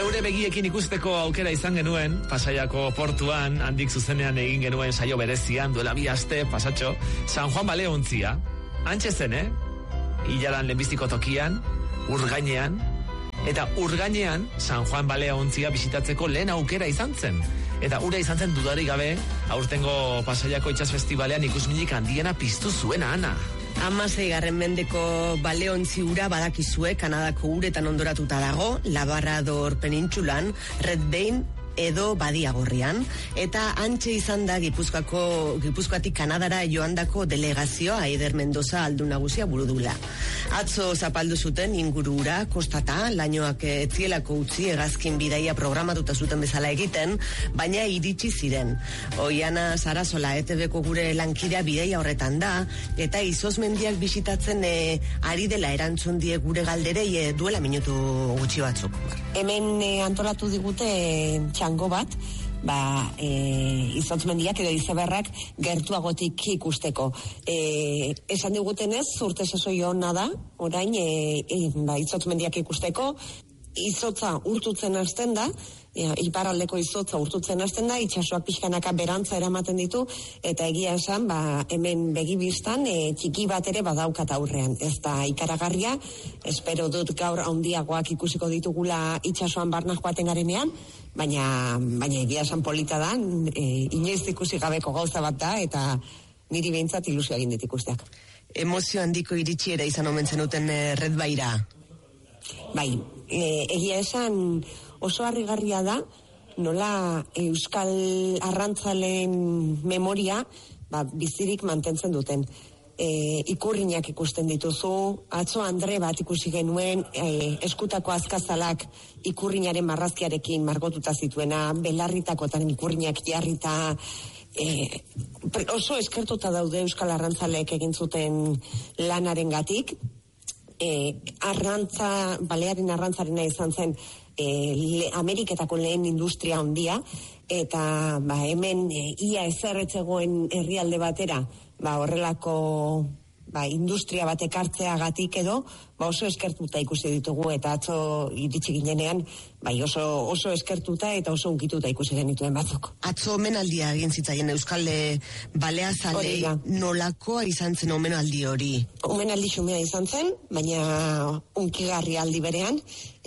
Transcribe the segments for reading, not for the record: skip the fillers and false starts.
Geure begiekin ikusteko aukera izan genuen, Pasaiako portuan, handik zuzenean egin genuen saio berezian, duela 2 aste, pasatxo, San Juan baleontzia, antxe zen, Ilaran lehenbiziko tokian, Urgainean, eta Urgainean San Juan baleontzia bisitatzeko lehen aukera izan zen. Eta ura izan zen dudarik gabe, aurtengo Pasaiako Itsas Festibalean ikusminik handiena piztu zuena, Ana. 16. mendeko baleontzi ura badakizue, Kanadako uretan ondoratuta dago, Labrador penintsulan, Red Bank edo Badiagorrian, eta antxe izan da Gipuzkoatik Kanadara joandako delegazioa Aider Mendoza aldun nagusia burudula. Atzo zapaldu zuten ingurura, kostata, lainoak etzielako utzi hegazkin bidaia programatuta zuten bezala egiten, baina iritsi ziren. Oiana Sarasola, ETV-ko gure lankidea bidaia horretan da, eta izozmendiak bisitatzen ari dela erantzun die gure galderei duela minutu gutxi batzuk. Hemen antolatu digute txango bat, izotzmendiak edo izeberrak gertuagotik ikusteko. Esan digutenez, urte sasoi hona da, orain, izotzmendiak ikusteko, izotza urtutzen hasten da, iparraldeko izotza urtutzen hasten da, itsasoak pixkanaka berantza eramaten ditu, eta egia esan, hemen begibistan, txiki bat ere badaukat aurrean. Ez da ikaragarria, espero dut gaur handiagoak ikusiko ditugula itsasoan barnak joaten garenean, baina egia esan polita da, inoiz ikusi gabeko gauza bat da, eta niri behintzat ilusio egin dit ikusteak. Emozio handiko iritsiera izan omen zenuten Red Baira? Bai, egia esan oso harrigarria da, nola euskal arrantzaleen memoria bizirik mantentzen duten. Ikurrinak ikusten dituzu, atzo Andre bat ikusi genuen, eskutako azkazalak ikurrinaren marrazkiarekin margotuta zituena, belarritakotan ikurrinak jarrita, oso eskertuta daude euskal arrantzaleek egin zuten lanarengatik. Balearen arrantzarena izan zen Ameriketako lehen industria handia, eta hemen ia ezer etzegoen herrialde batera, horrelako industria bat ekartzeagatik edo, oso eskertuta ikusi ditugu, eta atzo iritsi ginenean, oso eskertuta eta oso unkituta ikusi genituen batzuk. Atzo omenaldia egin zitzaien euskal baleazalei, nolakoa izan zen omenaldi hori? Omenaldi xumea izan zen, baina unkigarri aldi berean,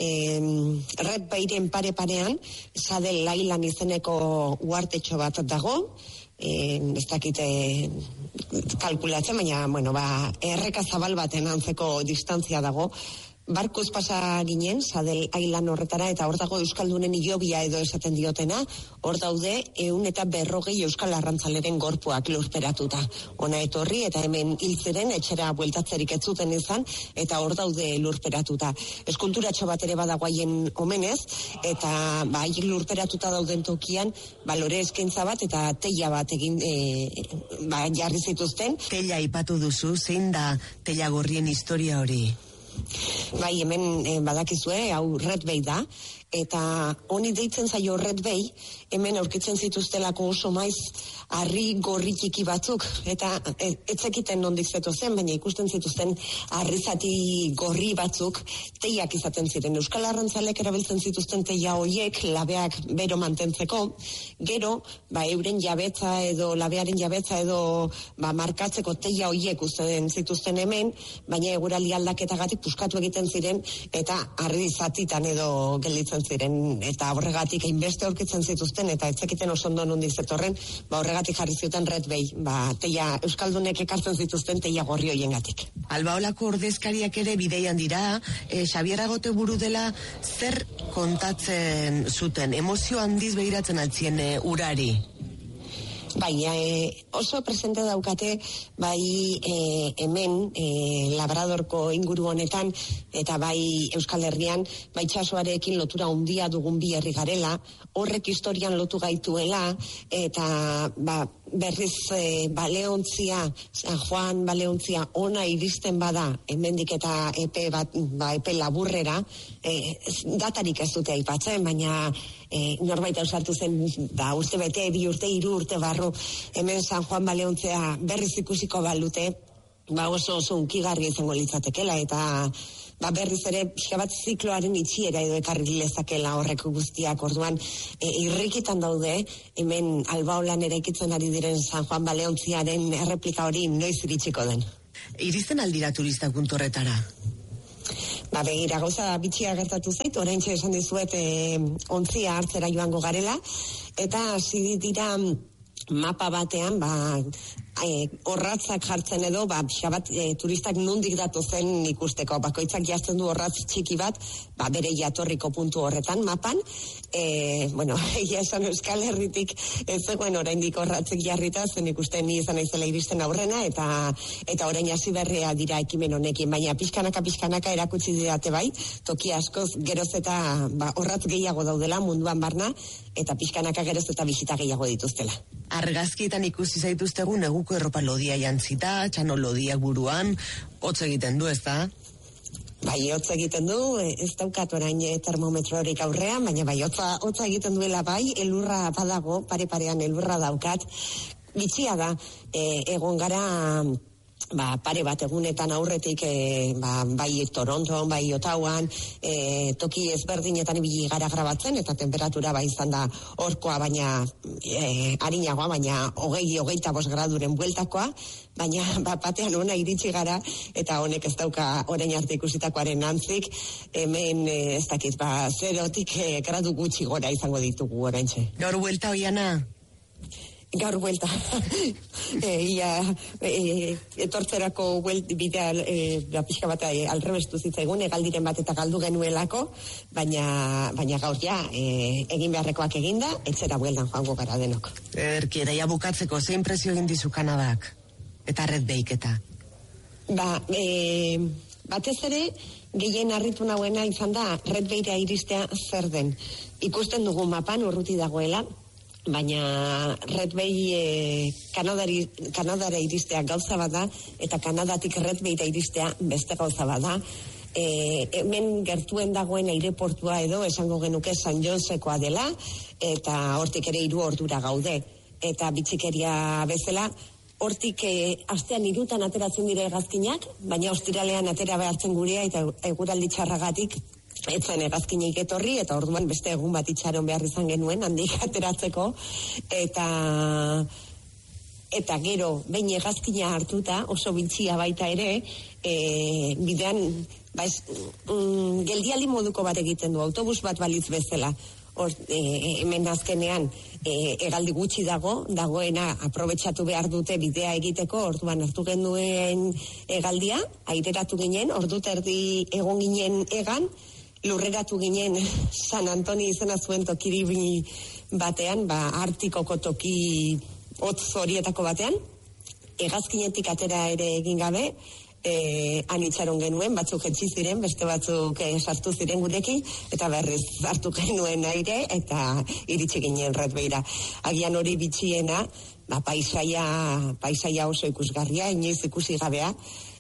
Red Bairen pare-parean, Sadel Lailan izeneko uartetxo bat dago, ez dakite kalkulatzen, baina erreka zabal baten antzeko distantzia dago. Barkuz pasa ginen, Sadel Ailan horretara, eta hor dago euskaldunen ilobia edo esaten diotena, hor daude 150 euskal arrantzaleren gorpuak lurperatuta. Ona etorri, eta hemen hiltzeren etxera bueltatzerik ez zuten izan, eta hor daude lurperatuta. Eskulturatxo bat ere badago haien omenez, eta haien lurperatuta dauden tokian, lore eskaintza bat eta teila bat egin jarri zituzten. Teila ipatu duzu, zein da teila gorrien historia hori? Hemen badakizue, hau Red Bay da, eta honi deitzen zaio Red Bay, hemen aurkitzen zituztelako oso maiz harri gorri txiki batzuk, eta etzekiten nondik zeto zen, baina ikusten zituzten harrizati gorri batzuk teiak izaten ziren. Euskal arrantzalek erabiltzen zituzten teia hoiek labeak bero mantentzeko, gero, euren jabetza edo labearen jabetza edo markatzeko teia hoiek uzten zituzten hemen, baina eguraldi aldaketagatik puskatu egiten ziren, eta harrizatitan edo gelditzen ziren, eta horregatik hainbeste aurkitzen zituzten, eta etzekiten oso ondo nondik zetorren, horregatik jarri zuten Red Bay, teia euskaldunek ekartzen zituzten teia gorri hoiengatik. Albaolako ordezkariak ere bideian dira, Xabier Agote buru dela zer kontatzen zuten, emozio handiz behiratzen altzien urari? Oso presente daukate, hemen Labradorko inguru honetan, eta Euskal Herrian, itsasoarekin lotura handia dugun bi herri garela, horrek historian lotu gaituela, eta berriz baleontzia, San Juan baleontzia ona iristen bada, hemendik eta epe laburrera, datarik ez dute aipatzen, baina norbait ausartu zen, urte bete, 2 urte, 3 urte barru, hemen San Juan baleontzia berriz ikusiko balute, oso unkigarria izango litzatekela, eta berriz ere pixka bat zikloaren itxiera edo ekarri lezakela horrek guztiak. Orduan irrikitan daude hemen Albaolan eraikitzen ari diren San Juan Baleontziaren erreplika hori noiz iritsiko den. Iristen aldira turista puntu horretara? Begira, gauza bitxia gertatu zait, oraintxe esan dizuet ontzia hartzera joango garela, eta hasi dira mapa batean, orratzak jartzen edo, xabat turistak nondik datu zen ikusteko. Bakoitzak jartzen du orratz txiki bat, bere jatorriko puntu horretan mapan. Egia esan Euskal Herritik ez zegoen oraindik orratzek jarrita, zen ikusten ni izan naizela iristen aurrena, eta orain hasi berria dira ekimen honekin, baina pixkanaka erakutsi didate bai, toki askoz geroz eta orratz gehiago daudela munduan barna, eta pixkanaka geroz eta bisita gehiago dituztela. Argazkietan ikusi zaituztegu neguko erropa lodia jantzita, txano lodiak buruan, hotz egiten du, ez da? Bai, hotz egiten du, ez daukat orain termometrorik aurrean, baina bai, hotza egiten duela bai, elurra badago, pare-parean elurra daukat. Bitxia da, egon gara pare bat egunetan aurretik bai Toronton, bai Ottawaan, toki ezberdinetan ibili gara grabatzen, eta temperatura bai izan da horkoa, baina arinagoa, baina 20-25 graduren bueltakoa, baina batean ona iritsi gara, eta honek ez dauka orain arte ikusitakoaren antzik, hemen ez dakit, 0-tik gradu gutxi gora izango ditugu oraintxe. Gaur buelta Oiana? Gaur buelta. Etortzerako bidea pixka bat alrebestu zitzaigun, egaldiren bat eta galdu genuelako, baina gaur egin beharrekoak eginda, etxera bueltan joango gara denok. Erkiera, ja bukatzeko, zein presio egin dizu Kanadak? Eta Red Bayk eta? Batez ere, gehien harritu nauena izan da Red Bayra iristea zer den. Ikusten dugu mapan urruti dagoela, baina Red Bay Kanadara iristea gauza bat da, eta Kanadatik Red Bayra iristea beste gauza bat da. Hemen gertuen dagoen aireportua edo esango genuke San Josekoa dela, eta hortik ere 3 ordura gaude. Eta bitxikeria bezala, hortik astean 3 ateratzen dira hegazkinak, baina ostiralean atera behartzen gurea, eta eguraldi txarragatik etzen hegazkinik etorri, eta orduan beste egun bat itxaron behar izan genuen handik ateratzeko, eta gero behin hegazkina hartuta, oso bitxia baita ere, bidean geldialdi moduko bat egiten du, autobus bat balitz bezala. Hemen azkenean hegaldi gutxi dagoena aprobetxatu behar dute bidea egiteko, orduan hartu genuen hegaldia, aireratu ginen, ordu terdi egon ginen egan, lurreratu ginen San Antoni izena zuen tokiri batean, Artikoko toki hotz horietako batean, hegazkinetik atera ere egin gabe, han itxaron genuen, batzuk jetxi ziren, beste batzuk sartu ziren gurekin, eta berriz hartu genuen aire, eta iritsi ginen Red Bayra. Agian hori bitxiena, paisaia oso ikusgarria, inoiz ikusi gabea,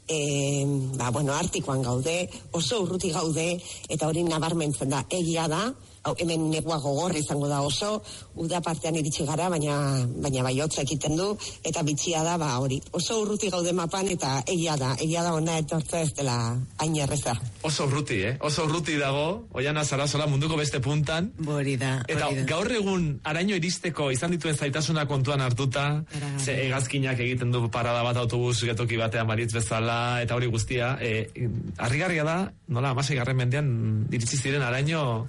Artikoan gaude, oso urruti gaude, eta hori nabarmentzen da, egia da, hemen negua gogor izango da oso, uda partean iritsi gara, baina bai hotza ekiten du, eta bitxia da, hori, oso urruti gaude mapan, eta egia da ona etortza ez dela hain erreza. Oso urruti dago, Oiana Sarasola munduko beste puntan. Hori da. Eta gaur egun araño iristeko izan dituen zaitasuna kontuan hartuta, ze hegazkinak egiten du parada bat autobus getoki batean baritz bezala, eta hori guztia, harrigarria da, nola, 16. mendean iritsi ziren araño,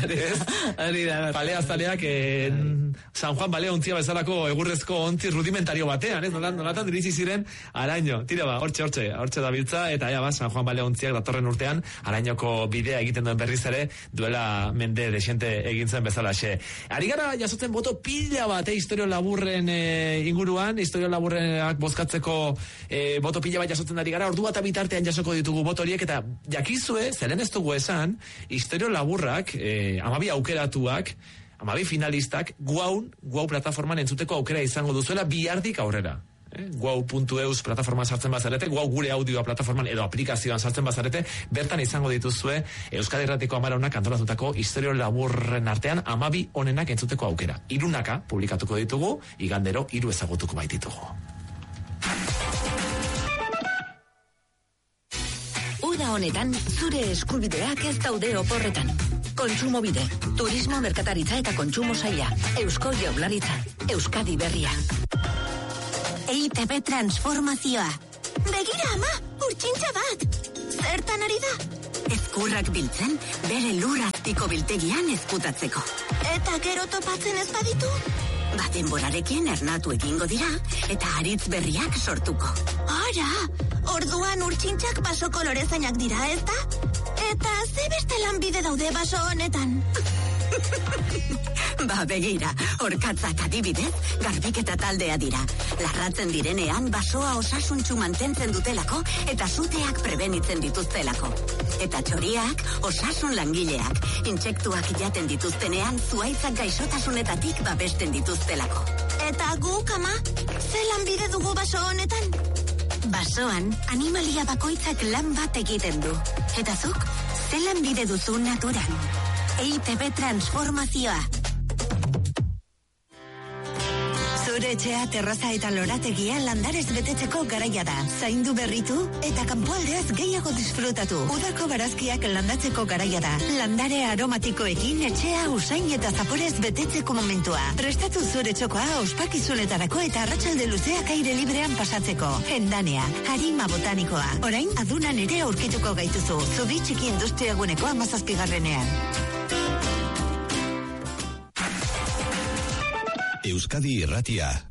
paleazaleak San Juan Baleontzia bezalako egurrezko ontzi rudimentario batean, nolatan iritsi ziren araño. Tira hortxe da biltza, eta San Juan Baleontziak datorren urtean arañoko bidea egiten duen berriz ere, duela mende desente egin zen bezalaxe. Ari gara jasotzen boto pila bat, historio laburren inguruan, historio laburrenak bozkatzeko boto pila bat jasotzen ari gara, ordu bat bitartean jasoko ditugu boto horiek, eta jakizue, zeren ez dugu esan, historio laburrak, 12 aukeratuak, 12 finalistak, Guau plataforman entzuteko aukera izango duzuela bihartik aurrera. Guau.eus plataforman sartzen bazarete, Guau gure audioa plataforman edo aplikazioan sartzen bazarete, bertan izango dituzue Euskadi Irratiko 10 onak antolatutako historio laburren artean 12 onenak entzuteko aukera. 3 publikatuko ditugu, igandero 3 ezagutuko baititugu. Uda honetan, zure eskubideak ez daude oporretan. Kontsumobide, turismo, merkataritza eta kontsumo saila. Eusko Jaurlaritza, Euskadi berria. EITB transformazioa. Begira, ama, urtsintza bat. Zertan ari da? Ezkurrak biltzen, bere lurrazpiko biltegian ezkutatzeko. Eta gero topatzen ez baditu? Denborarekin ernatu egingo dira, eta haritz berriak sortuko. Ara, orduan urtsintzak baso kolorezainak dira, ez da? Eta ze beste lanbide daude baso honetan? Begira, orkatzak adibidez, garbiketa taldea dira. Larratzen direnean, basoa osasuntsu mantentzen dutelako, eta suteak prebenitzen dituztelako. Eta txoriak, osasun langileak, intsektuak jaten dituztenean, zuaitzak gaixotasunetatik babesten dituztelako. Eta guk, ama, ze lanbide dugu baso honetan? Basoan, animalia bakoitzak lan bat egiten du. Eta zuk, ze lanbide duzu naturan? EITB transformazioa. Zure etxea, terraza eta lorategia landarez betetzeko garaia da. Zaindu berritu eta kanpoaldeaz gehiago disfrutatu. Udako barazkiak landatzeko garaia da. Landare aromatikoekin etxea usain eta zaporez betetzeko momentua. Prestatu zure txokoa ospakizunetarako eta arratsalde luzeak aire librean pasatzeko. Hendanea, harima botanikoa. Orain, adunan ere aurkituko gaituzu. Zubi txiki industriaguneko 17. Euskadi Irratia.